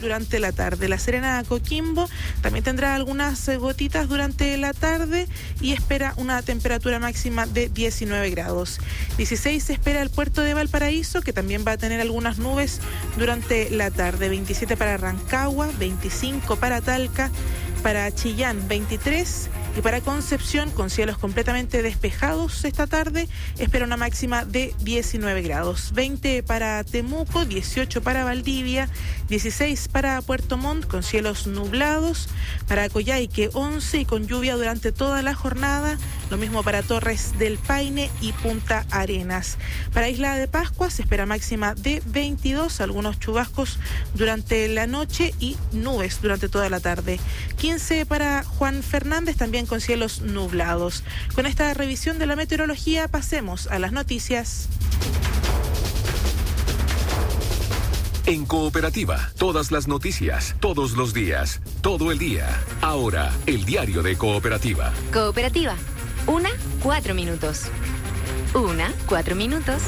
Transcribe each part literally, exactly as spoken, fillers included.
durante la tarde. La Serena, Coquimbo también tendrá algunas gotitas durante la tarde y espera una temperatura máxima de diecinueve grados. dieciséis se espera el puerto de Valparaíso, que también va a tener algunas nubes durante la tarde. veintisiete para Rancagua, veinticinco para Talca, para Chillán veintitrés y para Concepción, con cielos completamente despejados esta tarde, espera una máxima de diecinueve grados. veinte para Temuco, dieciocho para Valdivia, dieciséis para Puerto Montt, con cielos nublados. Para Coyhaique, once y con lluvia durante toda la jornada. Lo mismo para Torres del Paine y Punta Arenas. Para Isla de Pascua se espera máxima de veintidós, algunos chubascos durante la noche y nubes durante toda la tarde. quince para Juan Fernández, también con cielos nublados. Con esta revisión de la meteorología pasemos a las noticias. En Cooperativa, todas las noticias, todos los días, todo el día. Ahora, el diario de Cooperativa. Cooperativa, una, cuatro minutos. Una, cuatro minutos.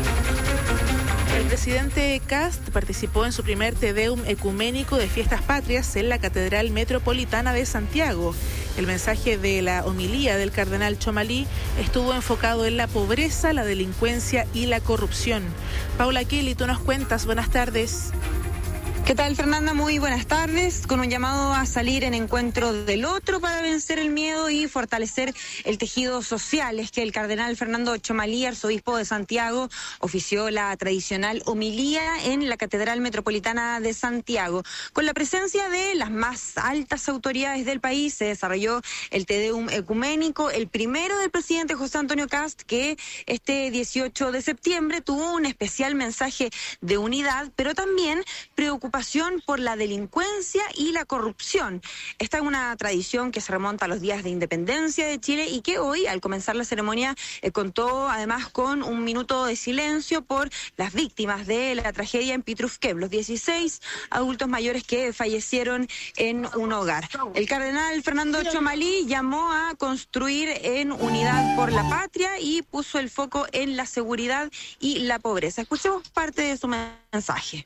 El presidente Kast participó en su primer Te Deum ecuménico de Fiestas Patrias en la Catedral Metropolitana de Santiago. El mensaje de la homilía del cardenal Chomalí estuvo enfocado en la pobreza, la delincuencia y la corrupción. Paula Kelly, tú nos cuentas. Buenas tardes. ¿Qué tal, Fernanda? Muy buenas tardes. Con un llamado a salir en encuentro del otro para vencer el miedo y fortalecer el tejido social, es que el cardenal Fernando Chomalí, arzobispo de Santiago, ofició la tradicional homilía en la Catedral Metropolitana de Santiago. Con la presencia de las más altas autoridades del país se desarrolló el Te Deum ecuménico, el primero del presidente José Antonio Kast, que este dieciocho de septiembre tuvo un especial mensaje de unidad, pero también preocupación por la delincuencia y la corrupción. Esta es una tradición que se remonta a los días de independencia de Chile y que hoy, al comenzar la ceremonia, eh, contó además con un minuto de silencio por las víctimas de la tragedia en Pitrufquem, los dieciséis adultos mayores que fallecieron en un hogar. El cardenal Fernando Chomalí llamó a construir en unidad por la patria y puso el foco en la seguridad y la pobreza. Escuchemos parte de su mensaje.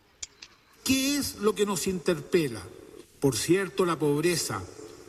¿Qué es lo que nos interpela? Por cierto, la pobreza,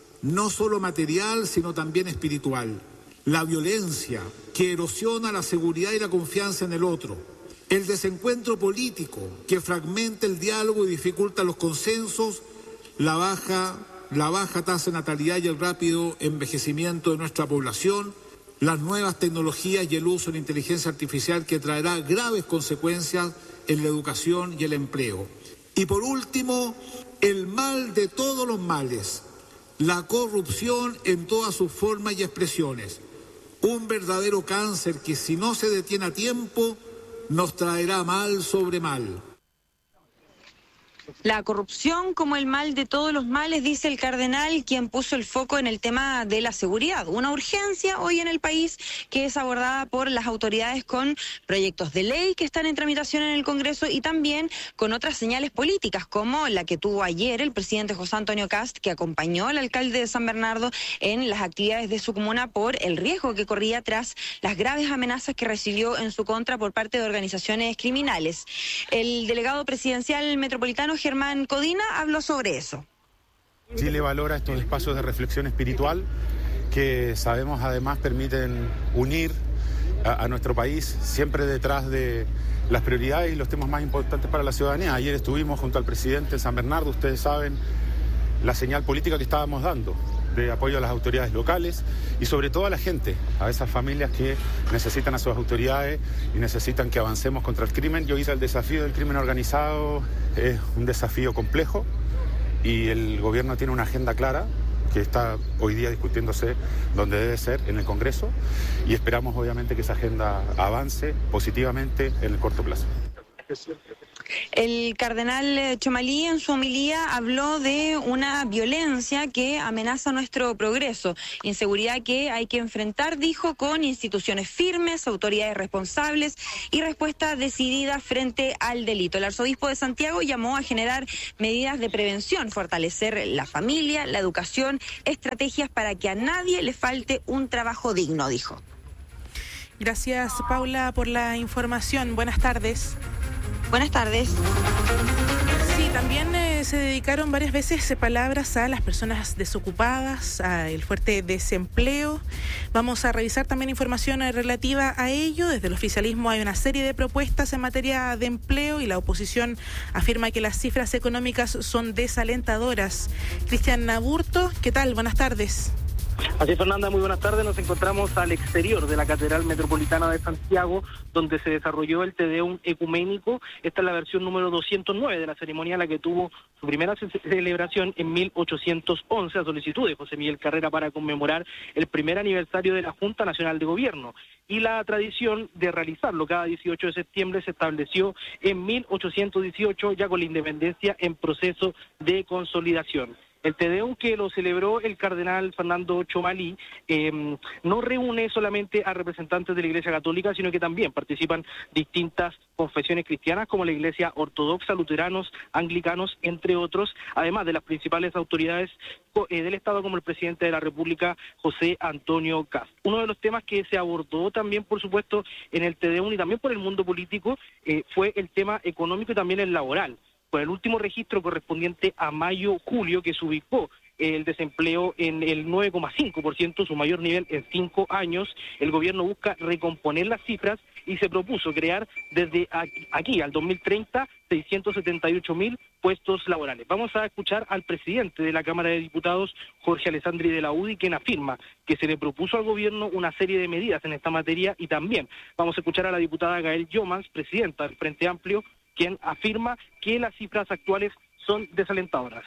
no solo material, sino también espiritual. La violencia, que erosiona la seguridad y la confianza en el otro. El desencuentro político, que fragmenta el diálogo y dificulta los consensos. La baja, la baja tasa de natalidad y el rápido envejecimiento de nuestra población. Las nuevas tecnologías y el uso de la inteligencia artificial, que traerá graves consecuencias en la educación y el empleo. Y por último, el mal de todos los males, la corrupción en todas sus formas y expresiones. Un verdadero cáncer que, si no se detiene a tiempo, nos traerá mal sobre mal. La corrupción como el mal de todos los males, dice el cardenal, quien puso el foco en el tema de la seguridad. Una urgencia hoy en el país que es abordada por las autoridades con proyectos de ley que están en tramitación en el Congreso y también con otras señales políticas, como la que tuvo ayer el presidente José Antonio Kast, que acompañó al alcalde de San Bernardo en las actividades de su comuna por el riesgo que corría tras las graves amenazas que recibió en su contra por parte de organizaciones criminales. El delegado presidencial metropolitano, Germán Codina, habló sobre eso. Chile valora estos espacios de reflexión espiritual que sabemos además permiten unir a, a nuestro país siempre detrás de las prioridades y los temas más importantes para la ciudadanía. Ayer estuvimos junto al presidente de San Bernardo, ustedes saben la señal política que estábamos dando de apoyo a las autoridades locales y sobre todo a la gente, a esas familias que necesitan a sus autoridades y necesitan que avancemos contra el crimen. Yo hice el desafío del crimen organizado, es un desafío complejo y el gobierno tiene una agenda clara que está hoy día discutiéndose donde debe ser, en el Congreso, y esperamos obviamente que esa agenda avance positivamente en el corto plazo. El cardenal Chomalí en su homilía habló de una violencia que amenaza nuestro progreso, inseguridad que hay que enfrentar, dijo, con instituciones firmes, autoridades responsables y respuesta decidida frente al delito. El arzobispo de Santiago llamó a generar medidas de prevención, fortalecer la familia, la educación, estrategias para que a nadie le falte un trabajo digno, dijo. Gracias, Paula, por la información. Buenas tardes. Buenas tardes. Sí, también eh, se dedicaron varias veces palabras a las personas desocupadas, al fuerte desempleo. Vamos a revisar también información relativa a ello. Desde el oficialismo hay una serie de propuestas en materia de empleo y la oposición afirma que las cifras económicas son desalentadoras. Cristian Naburto, ¿qué tal? Buenas tardes. Así es, Fernanda, muy buenas tardes. Nos encontramos al exterior de la Catedral Metropolitana de Santiago, donde se desarrolló el Te Deum ecuménico. Esta es la versión número doscientos nueve de la ceremonia, la que tuvo su primera celebración en mil ochocientos once a solicitud de José Miguel Carrera para conmemorar el primer aniversario de la Junta Nacional de Gobierno. Y la tradición de realizarlo cada dieciocho de septiembre se estableció en mil ochocientos dieciocho, ya con la independencia en proceso de consolidación. El Te Deum, que lo celebró el cardenal Fernando Tchomalí, eh, no reúne solamente a representantes de la Iglesia Católica, sino que también participan distintas confesiones cristianas como la Iglesia Ortodoxa, luteranos, anglicanos, entre otros, además de las principales autoridades eh, del Estado como el presidente de la República, José Antonio Kast. Uno de los temas que se abordó también, por supuesto, en el Te Deum y también por el mundo político eh, fue el tema económico y también el laboral. Por el último registro correspondiente a mayo-julio, que se ubicó el desempleo en el nueve coma cinco por ciento, su mayor nivel en cinco años, el gobierno busca recomponer las cifras y se propuso crear desde aquí al dos mil treinta seiscientos setenta y ocho mil puestos laborales. Vamos a escuchar al presidente de la Cámara de Diputados, Jorge Alessandri de la U D I, quien afirma que se le propuso al gobierno una serie de medidas en esta materia, y también vamos a escuchar a la diputada Gael Yomans, presidenta del Frente Amplio, quien afirma que las cifras actuales son desalentadoras.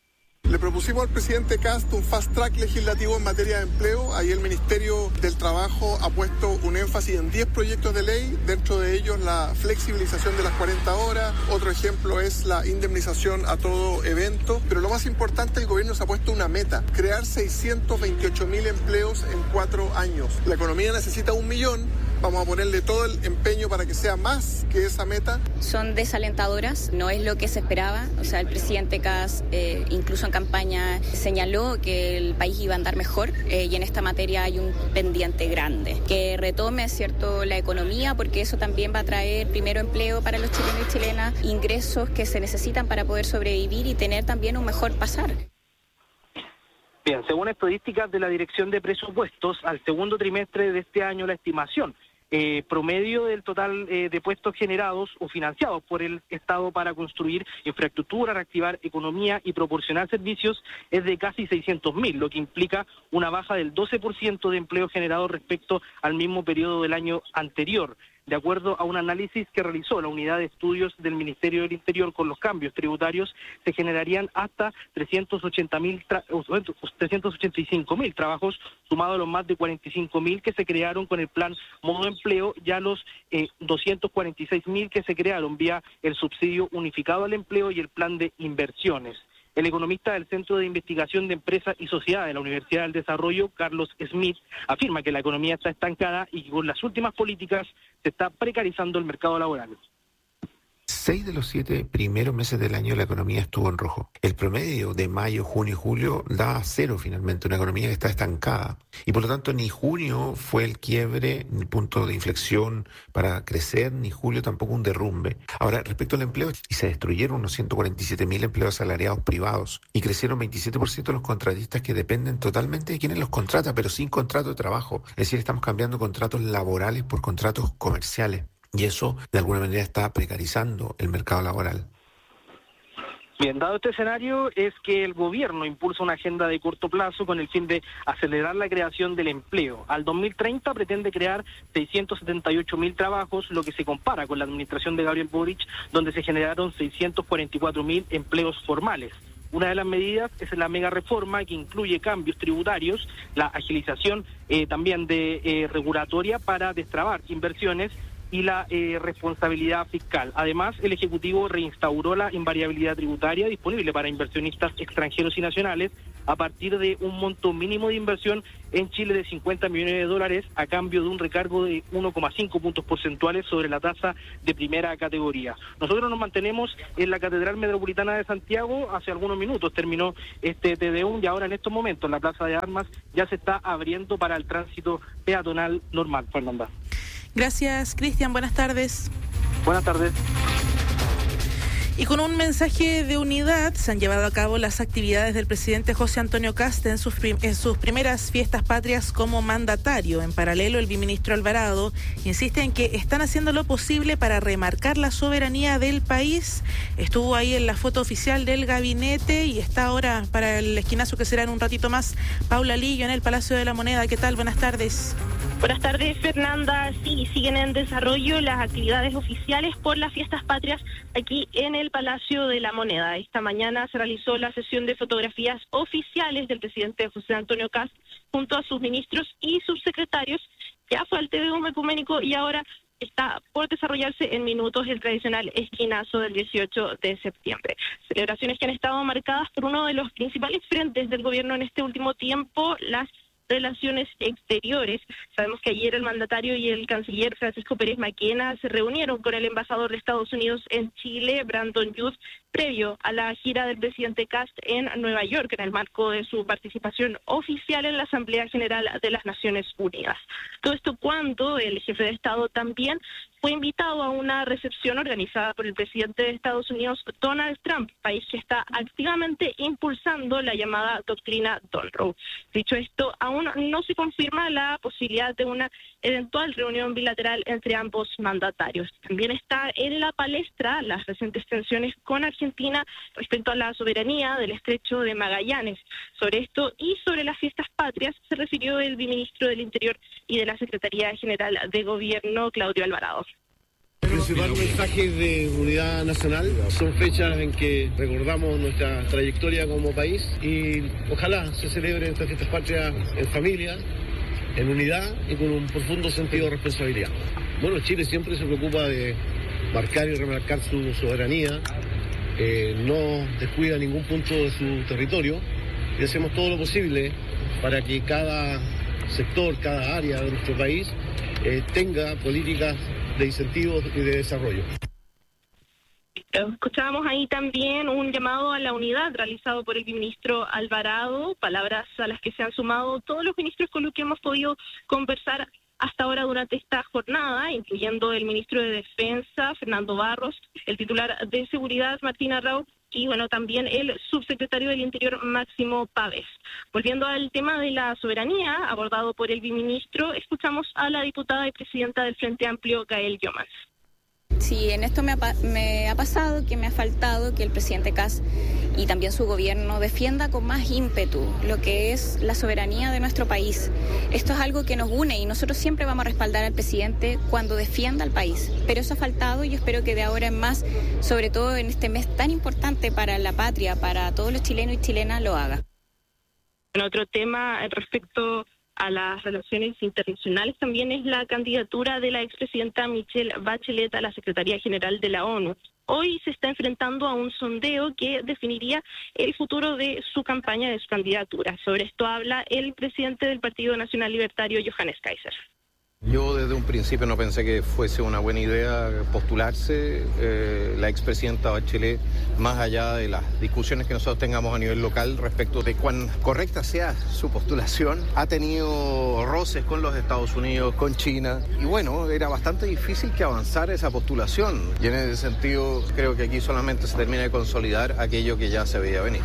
Le propusimos al presidente Kast un fast track legislativo en materia de empleo. Ahí el Ministerio del Trabajo ha puesto un énfasis en diez proyectos de ley, dentro de ellos la flexibilización de las cuarenta horas, otro ejemplo es la indemnización a todo evento, pero lo más importante, el gobierno se ha puesto una meta: crear seiscientos veintiocho mil empleos en cuatro años. La economía necesita un millón. Vamos a ponerle todo el empeño para que sea más que esa meta. Son desalentadoras, no es lo que se esperaba. O sea, el presidente Kast, eh, incluso en campaña, señaló que el país iba a andar mejor eh, y en esta materia hay un pendiente grande. Que retome, cierto, la economía, porque eso también va a traer primero empleo para los chilenos y chilenas, ingresos que se necesitan para poder sobrevivir y tener también un mejor pasar. Bien, según estadísticas de la Dirección de Presupuestos, al segundo trimestre de este año la estimación Eh, promedio del total eh, de puestos generados o financiados por el Estado para construir infraestructura, reactivar economía y proporcionar servicios es de casi seiscientos mil, lo que implica una baja del doce por ciento de empleo generado respecto al mismo periodo del año anterior. De acuerdo a un análisis que realizó la Unidad de Estudios del Ministerio del Interior, con los cambios tributarios se generarían hasta trescientos ochenta mil, trescientos ochenta y cinco mil trabajos, sumado a los más de cuarenta y cinco mil que se crearon con el plan Modo Empleo, y a los eh, doscientos cuarenta y seis mil que se crearon vía el subsidio unificado al empleo y el plan de inversiones. El economista del Centro de Investigación de Empresas y Sociedad de la Universidad del Desarrollo, Carlos Smith, afirma que la economía está estancada y que con las últimas políticas se está precarizando el mercado laboral. Seis de los siete primeros meses del año la economía estuvo en rojo. El promedio de mayo, junio y julio da cero finalmente, una economía que está estancada. Y por lo tanto ni junio fue el quiebre, ni punto de inflexión para crecer, ni julio tampoco un derrumbe. Ahora, respecto al empleo, y se destruyeron unos ciento cuarenta y siete mil empleos asalariados privados y crecieron veintisiete por ciento los contratistas que dependen totalmente de quienes los contratan, pero sin contrato de trabajo. Es decir, estamos cambiando contratos laborales por contratos comerciales. Y eso, de alguna manera, está precarizando el mercado laboral. Bien, dado este escenario, es que el gobierno impulsa una agenda de corto plazo con el fin de acelerar la creación del empleo. Al dos mil treinta pretende crear seiscientos setenta y ocho mil trabajos, lo que se compara con la administración de Gabriel Boric, donde se generaron seiscientos cuarenta y cuatro mil empleos formales. Una de las medidas es la mega reforma, que incluye cambios tributarios, la agilización eh, también de eh, regulatoria para destrabar inversiones y la eh, responsabilidad fiscal. Además, el Ejecutivo reinstauró la invariabilidad tributaria disponible para inversionistas extranjeros y nacionales a partir de un monto mínimo de inversión en Chile de cincuenta millones de dólares a cambio de un recargo de uno coma cinco puntos porcentuales sobre la tasa de primera categoría. Nosotros nos mantenemos en la Catedral Metropolitana de Santiago. Hace algunos minutos terminó este Te Deum y ahora en estos momentos la Plaza de Armas ya se está abriendo para el tránsito peatonal normal. Fernanda. Gracias, Cristian. Buenas tardes. Buenas tardes. Y con un mensaje de unidad se han llevado a cabo las actividades del presidente José Antonio Kast en sus, prim- en sus primeras fiestas patrias como mandatario. En paralelo, el viceministro Alvarado insiste en que están haciendo lo posible para remarcar la soberanía del país. Estuvo ahí en la foto oficial del gabinete y está ahora para el esquinazo que será en un ratito más. Paula Lillo en el Palacio de la Moneda. ¿Qué tal? Buenas tardes. Buenas tardes, Fernanda. Sí, siguen en desarrollo las actividades oficiales por las fiestas patrias aquí en el Palacio de la Moneda. Esta mañana se realizó la sesión de fotografías oficiales del presidente José Antonio Kast junto a sus ministros y subsecretarios. Ya fue al Te Deum ecuménico y ahora está por desarrollarse en minutos el tradicional esquinazo del dieciocho de septiembre. Celebraciones que han estado marcadas por uno de los principales frentes del gobierno en este último tiempo, las relaciones exteriores. Sabemos que ayer el mandatario y el canciller Francisco Pérez Maquena se reunieron con el embajador de Estados Unidos en Chile, Brandon Youth, previo a la gira del presidente Kast en Nueva York, en el marco de su participación oficial en la Asamblea General de las Naciones Unidas. Todo esto cuando el jefe de Estado también fue invitado a una recepción organizada por el presidente de Estados Unidos, Donald Trump, país que está activamente impulsando la llamada doctrina Monroe. Dicho esto, aún no se confirma la posibilidad de una eventual reunión bilateral entre ambos mandatarios. También está en la palestra las recientes tensiones con Argentina respecto a la soberanía del Estrecho de Magallanes. Sobre esto y sobre las fiestas patrias se refirió el viceministro del Interior y de la Secretaría General de Gobierno, Claudio Alvarado. El principal mensaje de unidad nacional son fechas en que recordamos nuestra trayectoria como país y ojalá se celebren estas fiestas patrias en familia, en unidad y con un profundo sentido de responsabilidad. Bueno, Chile siempre se preocupa de marcar y remarcar su soberanía, eh, no descuida ningún punto de su territorio y hacemos todo lo posible para que cada sector, cada área de nuestro país eh, tenga políticas de incentivos y de desarrollo. Escuchábamos ahí también un llamado a la unidad realizado por el ministro Alvarado, palabras a las que se han sumado todos los ministros con los que hemos podido conversar hasta ahora durante esta jornada, incluyendo el ministro de Defensa, Fernando Barros, el titular de Seguridad, Martín Arrau, y bueno, también el subsecretario del Interior, Máximo Pavés. Volviendo al tema de la soberanía, abordado por el viceministro, escuchamos a la diputada y presidenta del Frente Amplio, Gael Llomas. Sí, en esto me ha, me ha pasado que me ha faltado que el presidente Kast y también su gobierno defienda con más ímpetu lo que es la soberanía de nuestro país. Esto es algo que nos une y nosotros siempre vamos a respaldar al presidente cuando defienda al país. Pero eso ha faltado y yo espero que de ahora en más, sobre todo en este mes tan importante para la patria, para todos los chilenos y chilenas, lo haga. En otro tema respecto a las relaciones internacionales también es la candidatura de la expresidenta Michelle Bachelet a la Secretaría General de la ONU. Hoy se está enfrentando a un sondeo que definiría el futuro de su campaña, de su candidatura. Sobre esto habla el presidente del Partido Nacional Libertario, Johannes Kaiser. Yo desde un principio no pensé que fuese una buena idea postularse. Eh, la expresidenta Bachelet, más allá de las discusiones que nosotros tengamos a nivel local respecto de cuán correcta sea su postulación, ha tenido roces con los Estados Unidos, con China, y bueno, era bastante difícil que avanzara esa postulación. Y en ese sentido creo que aquí solamente se termina de consolidar aquello que ya se veía venir.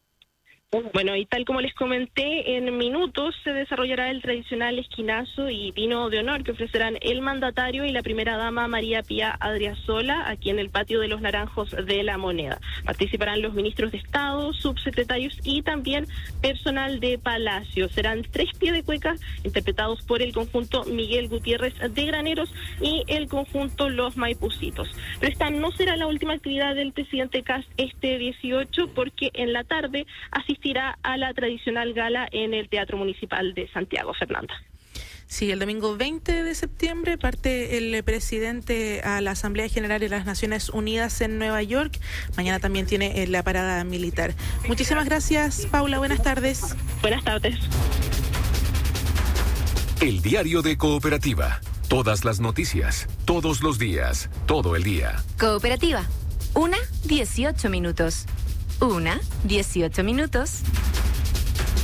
Bueno, y tal como les comenté, en minutos se desarrollará el tradicional esquinazo y vino de honor que ofrecerán el mandatario y la primera dama María Pía Adriasola aquí en el patio de los Naranjos de la Moneda. Participarán los ministros de Estado, subsecretarios y también personal de Palacio. Serán tres pies de cueca interpretados por el conjunto Miguel Gutiérrez de Graneros y el conjunto Los Maipucitos. Pero esta no será la última actividad del presidente Kast este dieciocho, porque en la tarde asistirá a la tradicional gala en el Teatro Municipal de Santiago. Fernanda. Sí, el domingo veinte de septiembre parte el presidente a la Asamblea General de las Naciones Unidas en Nueva York. Mañana también tiene la parada militar. Muchísimas gracias, Paula. Buenas tardes. Buenas tardes. El diario de Cooperativa. Todas las noticias, todos los días, todo el día. Cooperativa. Una, dieciocho minutos. Una, dieciocho minutos.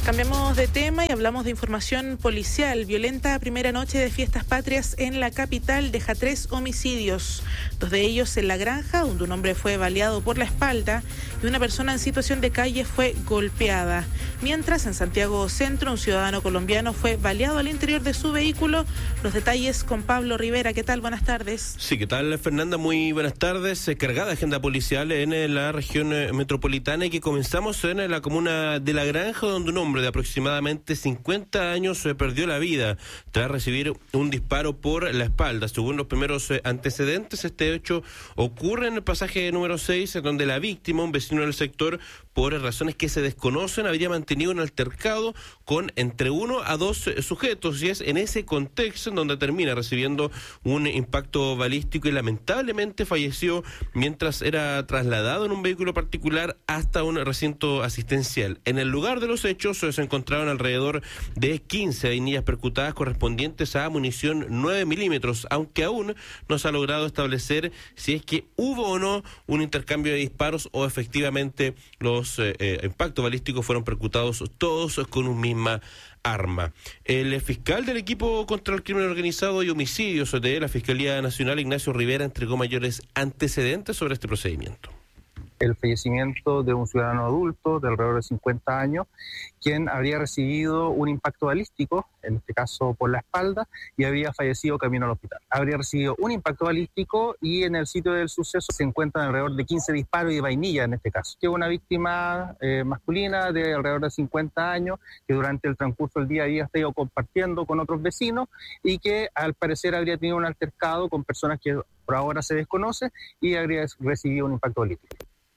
Cambiamos de tema y hablamos de información policial. Violenta primera noche de fiestas patrias en la capital deja tres homicidios. Dos de ellos en La Granja, donde un hombre fue baleado por la espalda y una persona en situación de calle fue golpeada. Mientras, en Santiago Centro, un ciudadano colombiano fue baleado al interior de su vehículo. Los detalles con Pablo Rivera. ¿Qué tal? Buenas tardes. Sí, ¿qué tal, Fernanda? Muy buenas tardes. Cargada agenda policial en la región metropolitana y que comenzamos en la comuna de La Granja, donde un hombre de aproximadamente cincuenta años se perdió la vida tras recibir un disparo por la espalda. Según los primeros antecedentes, este hecho ocurre en el pasaje número seis, en donde la víctima, un vecino del sector, por razones que se desconocen, habría mantenido un altercado con entre uno a dos sujetos, y es en ese contexto en donde termina recibiendo un impacto balístico y lamentablemente falleció mientras era trasladado en un vehículo particular hasta un recinto asistencial. En el lugar de los hechos se encontraron alrededor de quince vainillas percutadas correspondientes a munición nueve milímetros, aunque aún no se ha logrado establecer si es que hubo o no un intercambio de disparos o efectivamente los eh, eh, impactos balísticos fueron percutados todos con una misma arma. El fiscal del equipo contra el crimen organizado y homicidios de la Fiscalía Nacional, Ignacio Rivera, entregó mayores antecedentes sobre este procedimiento. El fallecimiento de un ciudadano adulto de alrededor de cincuenta años, quien habría recibido un impacto balístico, en este caso por la espalda, y había fallecido camino al hospital. Habría recibido un impacto balístico y en el sitio del suceso se encuentran alrededor de quince disparos y de vainilla en este caso. Que una víctima eh, masculina de alrededor de cincuenta años, que durante el transcurso del día había estado compartiendo con otros vecinos y que al parecer habría tenido un altercado con personas que por ahora se desconoce y habría recibido un impacto balístico.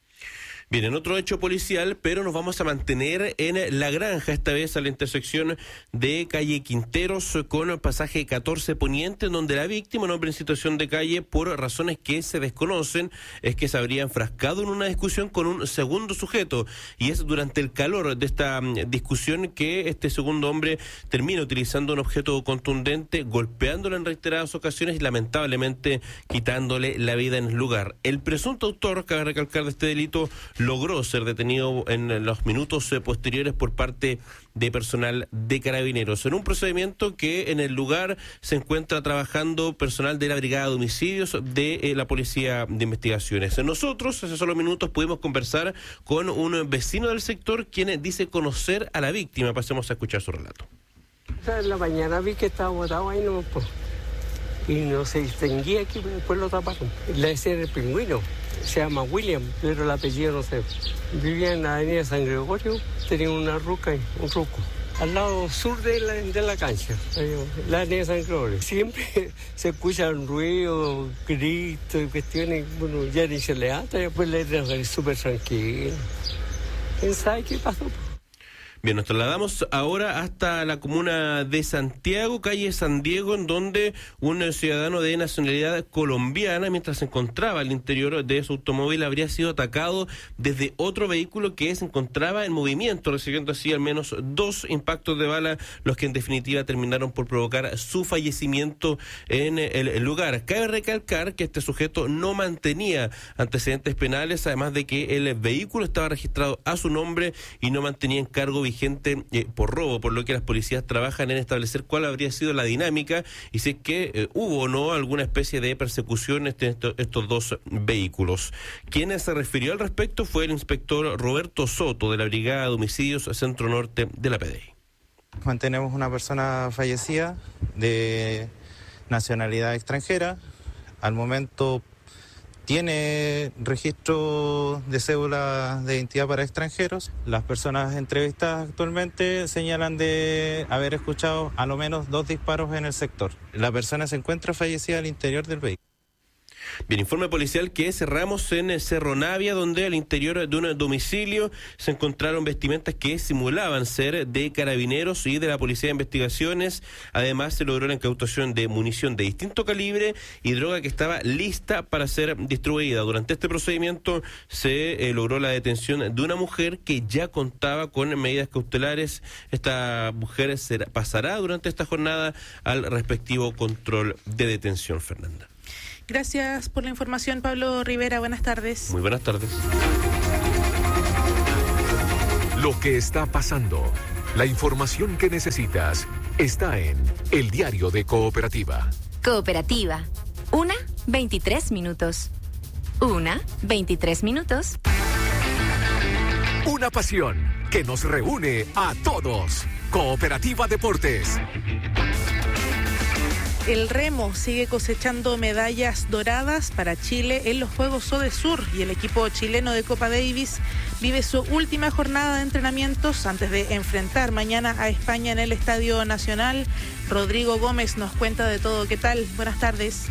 Bien, en otro hecho policial, pero nos vamos a mantener en La Granja, esta vez a la intersección de calle Quinteros con pasaje catorce Poniente, en donde la víctima, un hombre en situación de calle, por razones que se desconocen, es que se habría enfrascado en una discusión con un segundo sujeto, y es durante el calor de esta discusión que este segundo hombre termina utilizando un objeto contundente, golpeándolo en reiteradas ocasiones y lamentablemente quitándole la vida en el lugar. El presunto autor, cabe recalcar, de este delito, logró ser detenido en los minutos posteriores por parte de personal de Carabineros, en un procedimiento que en el lugar se encuentra trabajando personal de la Brigada de Homicidios de eh, la Policía de Investigaciones. Nosotros hace solo minutos pudimos conversar con un vecino del sector quien dice conocer a la víctima. Pasemos a escuchar su relato. En la mañana vi que estaba botado ahí, no, pues, y no se distinguía aquí, después lo taparon. Le decían el pingüino. Se llama William, pero el apellido no sé. Vivía en la avenida San Gregorio, tenía una ruca, un ruco, al lado sur de la, de la cancha, la avenida San Gregorio. Siempre se escuchan ruidos, gritos, cuestiones, bueno, ya ni se le ata, después le es súper tranquilo. ¿Quién sabe qué pasó? Bien, nos trasladamos ahora hasta la comuna de Santiago, calle San Diego, en donde un ciudadano de nacionalidad colombiana, mientras se encontraba al interior de su automóvil, habría sido atacado desde otro vehículo que se encontraba en movimiento, recibiendo así al menos dos impactos de bala, los que en definitiva terminaron por provocar su fallecimiento en el lugar. Cabe recalcar que este sujeto no mantenía antecedentes penales, además de que el vehículo estaba registrado a su nombre y no mantenía en cargo vigente eh, por robo, por lo que las policías trabajan en establecer cuál habría sido la dinámica y si es que eh, hubo o no alguna especie de persecución entre esto, estos dos vehículos. Quien se refirió al respecto fue el inspector Roberto Soto de la Brigada de Homicidios Centro Norte de la P D I. Mantenemos una persona fallecida de nacionalidad extranjera. Al momento tiene registro de cédula de identidad para extranjeros. Las personas entrevistadas actualmente señalan de haber escuchado a lo menos dos disparos en el sector. La persona se encuentra fallecida al interior del vehículo. Bien, informe policial que cerramos en Cerro Navia, donde al interior de un domicilio se encontraron vestimentas que simulaban ser de Carabineros y de la Policía de Investigaciones. Además, se logró la incautación de munición de distinto calibre y droga que estaba lista para ser distribuida. Durante este procedimiento se eh, logró la detención de una mujer que ya contaba con medidas cautelares. Esta mujer será, pasará durante esta jornada al respectivo control de detención, Fernanda. Gracias por la información, Pablo Rivera. Buenas tardes. Muy buenas tardes. Lo que está pasando. La información que necesitas está en El Diario de Cooperativa. Cooperativa. Una, veintitrés minutos. Una, veintitrés minutos. Una pasión que nos reúne a todos. Cooperativa Deportes. El remo sigue cosechando medallas doradas para Chile en los Juegos Odesur y el equipo chileno de Copa Davis vive su última jornada de entrenamientos antes de enfrentar mañana a España en el Estadio Nacional. Rodrigo Gómez nos cuenta de todo. ¿Qué tal? Buenas tardes.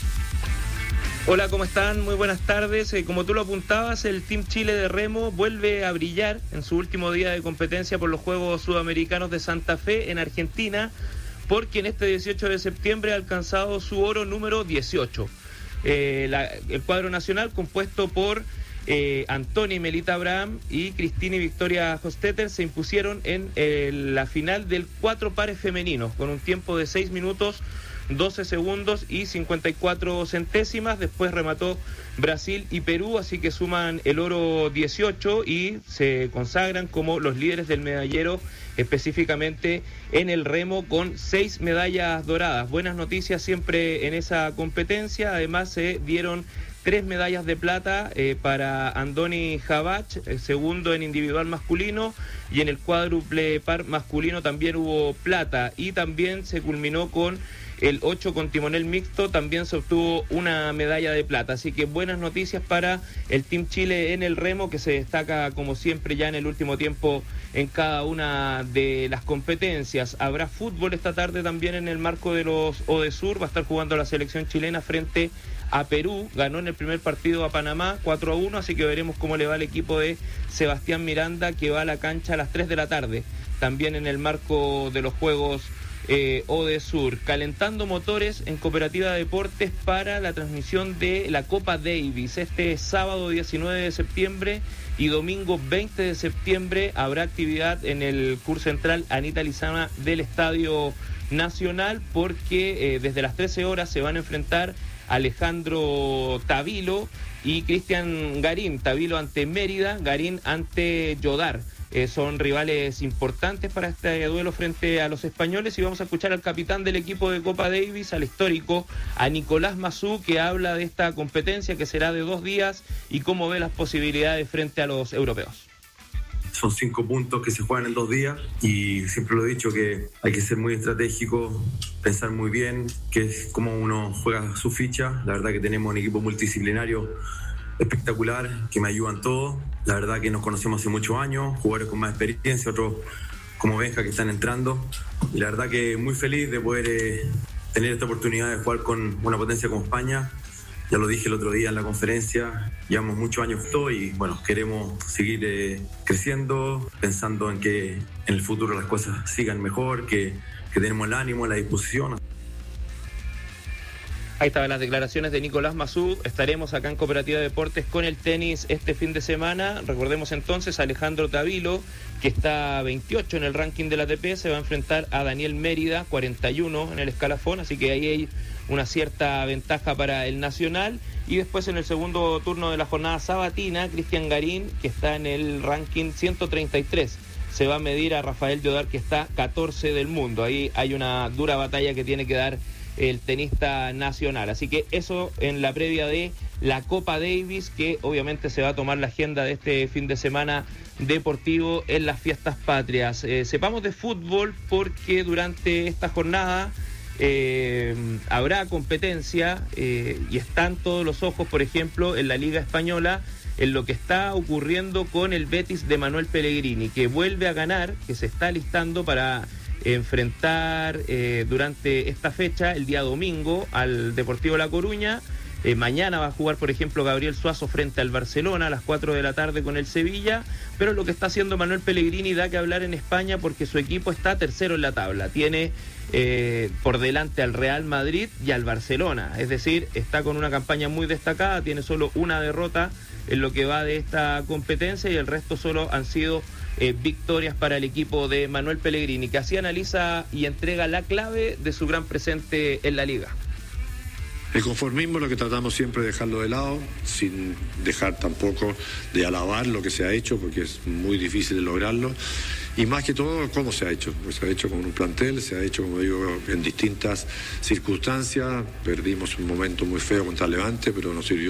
Hola, ¿cómo están? Muy buenas tardes. Eh, como tú lo apuntabas, el Team Chile de remo vuelve a brillar en su último día de competencia por los Juegos Sudamericanos de Santa Fe en Argentina, porque en este dieciocho de septiembre ha alcanzado su oro número dieciocho. Eh, la, el cuadro nacional, compuesto por eh, Antonia y Melita Abraham y Cristina y Victoria Hostetter, se impusieron en eh, la final del cuatro pares femeninos, con un tiempo de seis minutos, doce segundos y cincuenta y cuatro centésimas. Después remató Brasil y Perú, así que suman el oro dieciocho y se consagran como los líderes del medallero, específicamente en el remo, con seis medallas doradas. Buenas noticias siempre en esa competencia. Además se dieron tres medallas de plata eh, para Andoni Javach, eh, segundo en individual masculino, y en el cuádruple par masculino también hubo plata, y también se culminó con el ocho con timonel mixto, también se obtuvo una medalla de plata. Así que buenas noticias para el Team Chile en el remo, que se destaca como siempre ya en el último tiempo en cada una de las competencias. Habrá fútbol esta tarde también en el marco de los Odesur. Va a estar jugando la selección chilena frente a Perú. Ganó en el primer partido a Panamá cuatro a uno, así que veremos cómo le va al equipo de Sebastián Miranda, que va a la cancha a las tres de la tarde, también en el marco de los Juegos Eh, Odesur. Calentando motores en Cooperativa Deportes para la transmisión de la Copa Davis. Este sábado diecinueve de septiembre y domingo veinte de septiembre habrá actividad en el C U R Central Anita Lizama del Estadio Nacional, porque eh, desde las trece horas se van a enfrentar Alejandro Tavilo y Cristian Garín. Tavilo ante Mérida, Garín ante Yodar. Eh, son rivales importantes para este duelo frente a los españoles, y vamos a escuchar al capitán del equipo de Copa Davis, al histórico, a Nicolás Mazú, que habla de esta competencia que será de dos días y cómo ve las posibilidades frente a los europeos. Son cinco puntos que se juegan en dos días y siempre lo he dicho que hay que ser muy estratégico, pensar muy bien que es cómo uno juega su ficha. La verdad que tenemos un equipo multidisciplinario espectacular, que me ayudan todos. La verdad que nos conocemos hace muchos años, jugadores con más experiencia, otros como Benja que están entrando. Y la verdad que muy feliz de poder eh, tener esta oportunidad de jugar con una potencia como España. Ya lo dije el otro día en la conferencia, llevamos muchos años esto y bueno, queremos seguir eh, creciendo, pensando en que en el futuro las cosas sigan mejor, que, que tenemos el ánimo, la disposición. Ahí estaban las declaraciones de Nicolás Mazú. Estaremos acá en Cooperativa Deportes con el tenis este fin de semana. Recordemos entonces a Alejandro Tavilo, que está veintiocho en el ranking de la A T P, se va a enfrentar a Daniel Mérida, cuarenta y uno en el escalafón, así que ahí hay una cierta ventaja para el nacional. Y después en el segundo turno de la jornada sabatina, Cristian Garín, que está en el ranking ciento treinta y tres, se va a medir a Rafael Yodar, que está catorce del mundo. Ahí hay una dura batalla que tiene que dar el tenista nacional. Así que eso en la previa de la Copa Davis, que obviamente se va a tomar la agenda de este fin de semana deportivo en las fiestas patrias. Eh, sepamos de fútbol, porque durante esta jornada eh, habrá competencia eh, y están todos los ojos, por ejemplo, en la Liga Española, en lo que está ocurriendo con el Betis de Manuel Pellegrini, que vuelve a ganar, que se está listando para enfrentar eh, durante esta fecha, el día domingo, al Deportivo La Coruña. Eh, mañana va a jugar, por ejemplo, Gabriel Suazo frente al Barcelona a las cuatro de la tarde con el Sevilla. Pero lo que está haciendo Manuel Pellegrini da que hablar en España, porque su equipo está tercero en la tabla. Tiene eh, por delante al Real Madrid y al Barcelona. Es decir, está con una campaña muy destacada, tiene solo una derrota en lo que va de esta competencia, y el resto solo han sido Eh, victorias para el equipo de Manuel Pellegrini, que así analiza y entrega la clave de su gran presente en la liga. El conformismo es lo que tratamos siempre de dejarlo de lado, sin dejar tampoco de alabar lo que se ha hecho, porque es muy difícil de lograrlo. y más que todo, cómo se ha hecho. Pues se ha hecho con un plantel, se ha hecho, como digo, en distintas circunstancias. Perdimos un momento muy feo contra Levante, pero nos sirvió